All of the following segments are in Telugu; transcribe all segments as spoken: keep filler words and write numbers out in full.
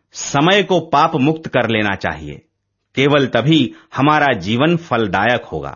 समय को पाप मुक्त कर लेना चाहिए। केवल तभी हमारा जीवन फलदायक होगा।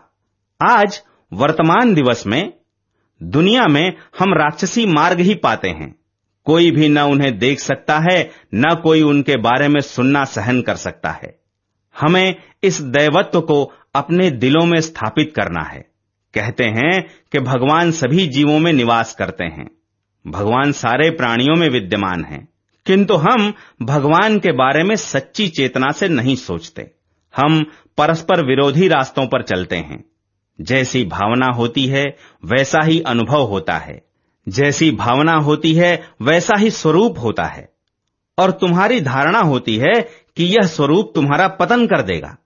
आज वर्तमान दिवस में दुनिया में हम राक्षसी मार्ग ही पाते हैं। कोई भी न उन्हें देख सकता है, न कोई उनके बारे में सुनना सहन कर सकता है। हमें इस दैवत्व को अपने दिलों में स्थापित करना है। कहते हैं कि भगवान सभी जीवों में निवास करते हैं, भगवान सारे प्राणियों में विद्यमान हैं, किंतु हम भगवान के बारे में सच्ची चेतना से नहीं सोचते। हम परस्पर विरोधी रास्तों पर चलते हैं। जैसी भावना होती है वैसा ही अनुभव होता है, जैसी भावना होती है वैसा ही स्वरूप होता है, और तुम्हारी धारणा होती है कि यह स्वरूप तुम्हारा पतन कर देगा।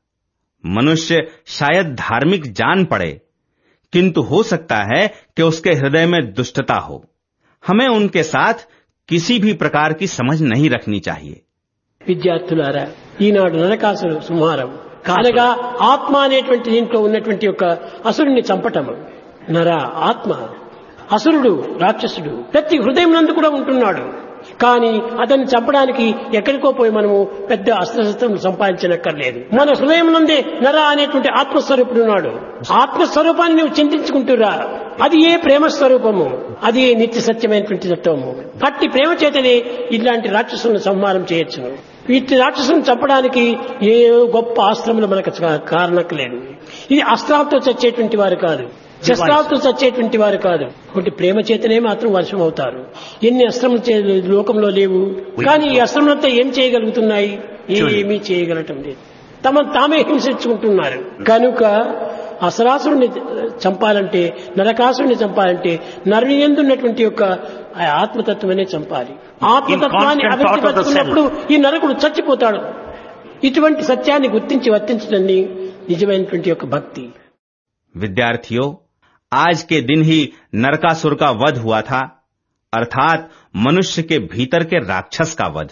मनुष्य शायद धार्मिक जान पड़े, किंतु हो सकता है कि उसके हृदय में दुष्टता हो। हमें उनके साथ किसी भी प्रकार की समझ नहीं रखनी चाहिए। విద్యార్థులారా, ఈనాడు నరకాసుర సంహారం కానగా ఆత్మ అనేటువంటి దీంట్లో ఉన్నటువంటి యొక్క అసురుణ్ణి చంపటము. నర ఆత్మ, అసురుడు రాక్షసుడు ప్రతి హృదయం నందు కూడా ఉంటున్నాడు. కానీ అతన్ని చంపడానికి ఎక్కడికో పోయి మనము పెద్ద అస్త్రశస్త్రం సంపాదించనక్కర్లేదు. మన హృదయం నుండే నర అనేటువంటి ఆత్మస్వరూపుడు ఉన్నాడు. ఆత్మస్వరూపాన్ని నువ్వు చింతించుకుంటురా, అది ఏ ప్రేమ స్వరూపము, అది ఏ నిత్య సత్యమైనటువంటి తత్వము. అట్టి ప్రేమ చేతనే ఇలాంటి రాక్షసులను సంహారం చేయొచ్చును. ఇట్టి రాక్షసులను చంపడానికి ఏ గొప్ప ఆస్త్రములు మనకు కారణక్కలేదు. ఇది అస్త్రాలతో చచ్చేటువంటి వారు కాదు, శస్త్రాలతో చచ్చేటువంటి వారు కాదు. ఒకటి ప్రేమ చేతనే మాత్రం వర్షం అవుతారు. ఎన్ని అస్త్రములు లోకంలో లేవు, కానీ ఈ అస్త్రములంతా ఏం చేయగలుగుతున్నాయి? ఏమీ చేయగలటం లేదు. తమను తామే హింసించుకుంటున్నారు. కనుక అసరాసురుని చంపాలంటే, నరకాసురుని చంపాలంటే నరుని యందు ఉన్నటువంటి యొక్క ఆత్మతత్వమే చంపాలి. ఆత్మతత్వాన్ని అభివృద్ధిపరుచుకున్నప్పుడు ఈ నరకుడు చచ్చిపోతాడు. ఇటువంటి సత్యాన్ని గుర్తించి వర్తించడాన్ని నిజమైనటువంటి యొక్క భక్తి. विद्यार्थियों, आज के दिन ही नरकासुर का वध हुआ था, अर्थात मनुष्य के भीतर के राक्षस का वध।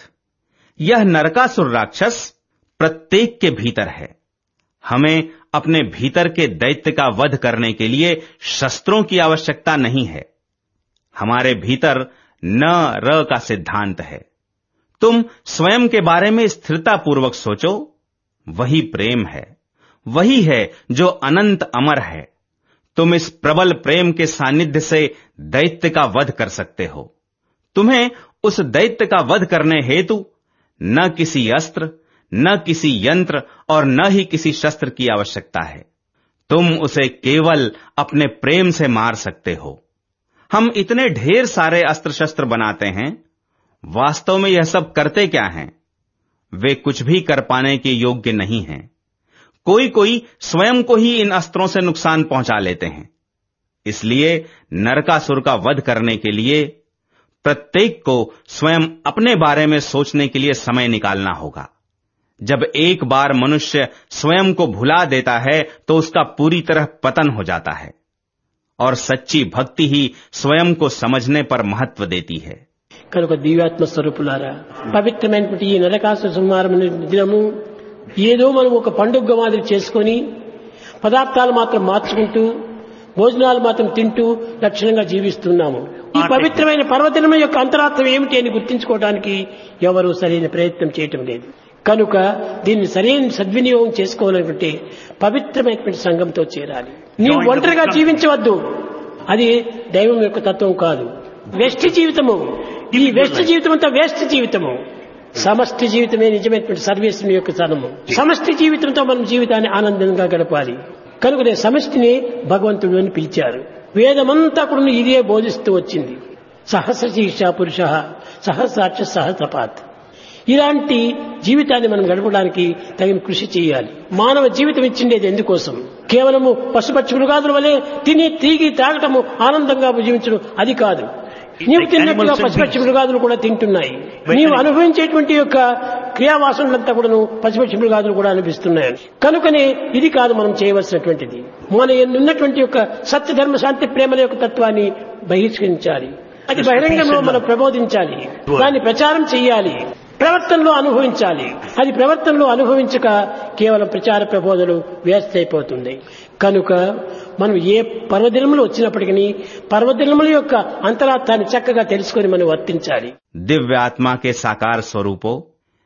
यह नरकासुर राक्षस प्रत्येक के भीतर है। हमें अपने भीतर के दैत्य का वध करने के लिए शस्त्रों की आवश्यकता नहीं है। हमारे भीतर न र का सिद्धांत है। तुम स्वयं के बारे में स्थिरता पूर्वक सोचो, वही प्रेम है, वही है जो अनंत अमर है। तुम इस प्रबल प्रेम के सानिध्य से दैत्य का वध कर सकते हो। तुम्हें उस दैत्य का वध करने हेतु न किसी अस्त्र, न किसी यंत्र और न ही किसी शस्त्र की आवश्यकता है। तुम उसे केवल अपने प्रेम से मार सकते हो। हम इतने ढेर सारे अस्त्र शस्त्र बनाते हैं, वास्तव में यह सब करते क्या हैं? वे कुछ भी कर पाने के योग्य नहीं हैं। कोई कोई स्वयं को ही इन अस्त्रों से नुकसान पहुंचा लेते हैं। इसलिए नरकासुर का वध करने के लिए प्रत्येक को स्वयं अपने बारे में सोचने के लिए समय निकालना होगा। जब एक बार मनुष्य स्वयं को भुला देता है तो उसका पूरी तरह पतन हो जाता है, और सच्ची भक्ति ही स्वयं को समझने पर महत्व देती है। కనుక దివ్యాత్మ స్వరూపులారా, పవిత్రమైనటువంటి ఈ నరకాసుర సంహారం దినము ఏదో మనం ఒక పండుగ మాదిరి చేసుకొని పదార్థాలు మాత్రం మార్చుకుంటూ భోజనాలు మాత్రం తింటూ లక్షణంగా జీవిస్తున్నాము. ఈ పవిత్రమైన పర్వదినం యొక్క అంతరార్థం ఏమిటి అని గుర్తించుకోవడానికి ఎవరు సరైన ప్రయత్నం చేయటం లేదు. కనుక దీన్ని సరైన సద్వినియోగం చేసుకోవాలనుకుంటే పవిత్రమైనటువంటి సంఘంతో చేరాలి. నీవు ఒంటరిగా జీవించవద్దు, అది దైవం యొక్క తత్వం కాదు. వ్యష్టి జీవితము, ఈ వ్యష్టి జీవితం అంతా వేస్ట్ జీవితము. సమష్టి జీవితమే నిజమైనటువంటి సర్వేశ్వరుని యొక్క స్థానము. సమష్టి జీవితంతో మనం జీవితాన్ని ఆనందంగా గడపాలి. కనుకనే సమష్టిని భగవంతుడు అని పిలిచారు. వేదమంతా కూడా ఇదే బోధిస్తూ వచ్చింది. సహస్ర శీర్ష పురుష సహస్రాక్ష సహస్రపాత్. ఇలాంటి జీవితాన్ని మనం గడపడానికి తగిన కృషి చేయాలి. మానవ జీవితం ఇచ్చిండేది ఎందుకోసం? కేవలము పశుపక్షి మృగాదుల వలె తిని తీగి తాగటము ఆనందంగా జీవించడం అది కాదు. నీవు తిన్నట్టుగా పశుపక్షి మృగాదులు కూడా తింటున్నాయి. నీవు అనుభవించేటువంటి యొక్క క్రియావాసనలంతా కూడా పశుపక్షి మృగాదులు కూడా అనిపిస్తున్నాయి. కనుకనే ఇది కాదు మనం చేయవలసినటువంటిది. మన ఉన్నటువంటి యొక్క సత్య ధర్మ శాంతి ప్రేమల యొక్క తత్వాన్ని బహిష్కరించాలి. అది బహిరంగంలో మనం ప్రబోధించాలి, దాన్ని ప్రచారం చేయాలి, ప్రవర్తనలో అనుభవించాలి. అది ప్రవర్తనలో అనుభవించక కేవలం ప్రచార ప్రబోధనలు వ్యర్థ అయిపోతుంది. కనుక మనం ఏ పర్వదినములు వచ్చినప్పటికీ పర్వదినముల యొక్క అంతరార్థాన్ని చక్కగా తెలుసుకొని మనం వర్తించాలి. दिव्य आत्मा के साकार स्वरूपों,